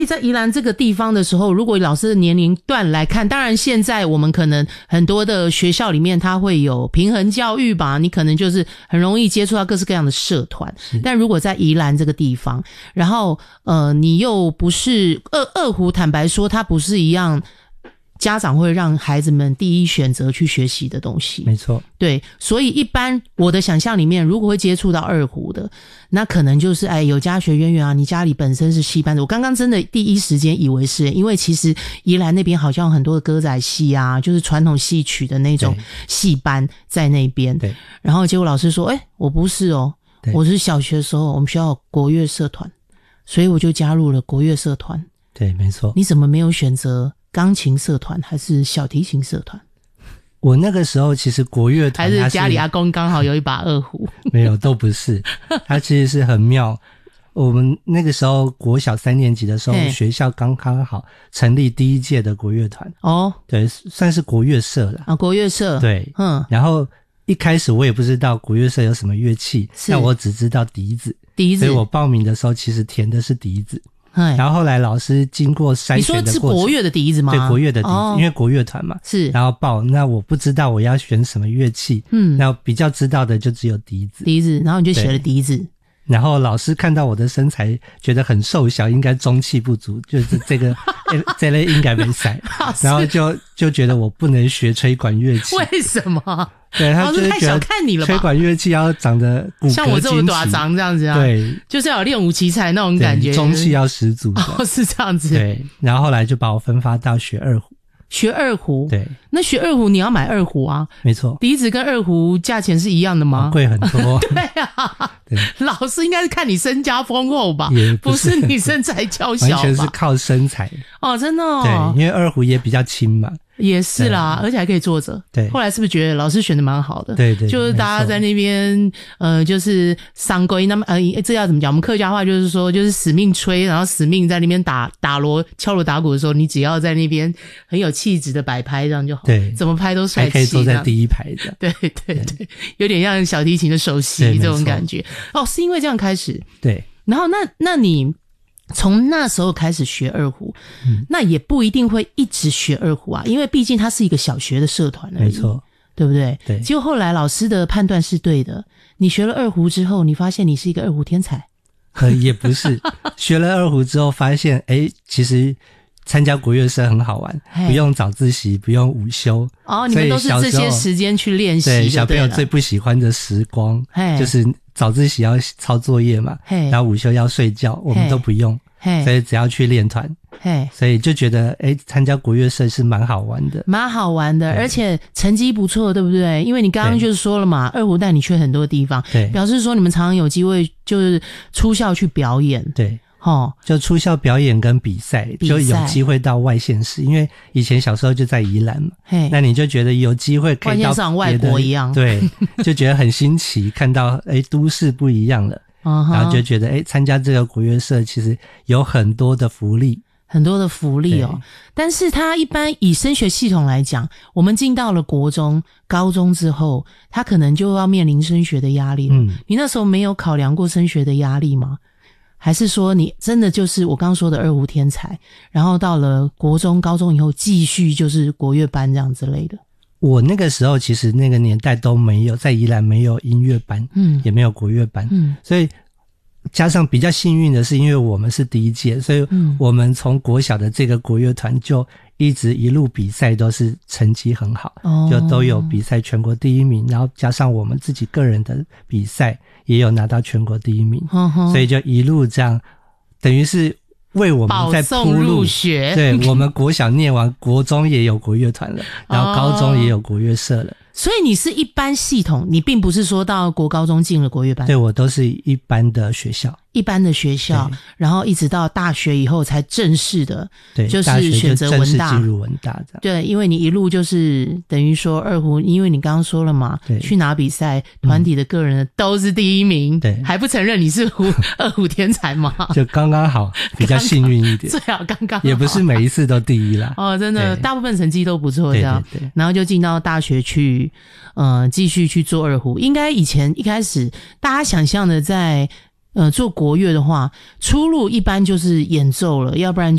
在宜兰这个地方的时候，如果老师的年龄段来看，当然现在我们可能很多的学校里面它会有平衡教育吧，你可能就是很容易接触到各式各样的社团。但如果在宜兰这个地方，然后你又不是二胡，坦白说它不是一样家长会让孩子们第一选择去学习的东西。 没错， 对，所以一般我的想象里面，如果会接触到二胡的，那可能就是有家学渊源啊，你家里本身是戏班的。我刚刚真的第一时间以为是，因为其实宜兰那边好像很多的歌仔戏啊，就是传统戏曲的那种戏班在那边。对，然后结果老师说，我不是哦，我是小学的时候我们学校有国乐社团，所以我就加入了国乐社团。 对，没错。 你怎么没有选择钢琴社团还是小提琴社团？ 我那个时候其实国乐团还是家里阿公刚好有一把二胡？ 没有，都不是。它其实是很妙。我们那个时候国小3年级的时候，学校刚刚好成立第一届的国乐团。哦，对，算是国乐社啦。国乐社。对，然后一开始我也不知道国乐社有什么乐器，那我只知道笛子。所以我报名的时候其实填的是笛子。然后后来老师经过筛选的过程， 你说是国乐的笛子吗？ 对，国乐的笛子，因为国乐团嘛。是。然后报，那我不知道我要选什么乐器，那比较知道的就只有笛子。笛子，然后你就写了笛子。然后老师看到我的身材，觉得很瘦小，应该中气不足，就是这个这类应该没塞，然后就觉得我不能学吹管乐器。为什么？对，他就是太小看你了吧？吹管乐器要长得骨骼惊奇，像我这么短长这样子啊？对，就是要有练武奇才那种感觉，中气要十足的。 哦，是这样子。 对，然后后来就把我分发到学二胡。 学二胡？ 对。 那学二胡你要买二胡啊？ 没错。 笛子跟二胡价钱是一样的吗？ 贵很多。 对啊。对，老师应该是看你身家丰厚吧？也不是你身材娇小吧？ 完全是靠身材。 哦，真的哦。 对，因为二胡也比较轻嘛。 也是啦，而且还可以坐着。对，后来是不是觉得老师选的蛮好的？对对，就是大家在那边就是上归那么这要怎么讲？我们客家话就是说，就是死命吹，然后死命在那边打锣敲锣打鼓的时候，你只要在那边很有气质的摆拍，这样就好。对，怎么拍都帅气。还可以坐在第一排的。 对对对，有点像小提琴的首席这种感觉。哦，是因为这样开始。对，然后那你从那时候开始学二胡，那也不一定会一直学二胡啊，因为毕竟它是一个小学的社团而已，没错，对不对？对。结果后来老师的判断是对的，你学了二胡之后，你发现你是一个二胡天才。 也不是，学了二胡之后发现，其实参加国乐社很好玩，不用早自习，不用午休。哦，你们都是这些时间去练习。对，小朋友最不喜欢的时光就是早自习要抄作业嘛，然后午休要睡觉，我们都不用，所以只要去练团，所以就觉得参加国乐社是蛮好玩的， 蛮好玩的，而且成绩不错，对不对？因为你刚刚就是说了嘛，二胡带你去很多地方，对，表示说你们常常有机会就是出校去表演，对。 就出校表演跟比赛，就有机会到外县市，因为以前小时候就在宜兰嘛，那你就觉得有机会可以到像外国一样， 对，就觉得很新奇，看到都市不一样了，然后就觉得参加这个国乐社其实有很多的福利。 很多的福利哦，但是他一般以升学系统来讲，我们进到了国中、高中之后，他可能就要面临升学的压力了。你那时候没有考量过升学的压力吗？还是说你真的就是我刚刚说的二胡天才，然后到了国中、高中以后继续就是国乐班这样之类的？ 我那个时候其实那个年代都没有，在宜兰没有音乐班，也没有国乐班，所以加上比较幸运的是，因为我们是第一届，所以我们从国小的这个国乐团就一路比赛都是成绩很好，就都有比赛全国第一名，然后加上我们自己个人的比赛也有拿到全国第一名，所以就一路这样，等于是为我们在铺路。 入学。 对，我们国小念完，国中也有国乐团了，然后高中也有国乐社了。 所以你是一般系统，你并不是说到国高中进了国乐班。 对，我都是一般的学校。 一般的学校，然后一直到大学以后才正式的，对，就是选择文大， 进入文大这样。 对，因为你一路就是等于说二胡，因为你刚刚说了嘛，去拿比赛，团体的、个人的都是第一名，对，还不承认你是二胡天才吗？ 就刚刚好，比较幸运一点， 最好刚刚好， 也不是每一次都第一啦。 哦，真的，大部分成绩都不错，这样，对，然后就进到大学去，继续去做二胡。应该以前一开始大家想象的在做国乐的话，出路一般就是演奏了，要不然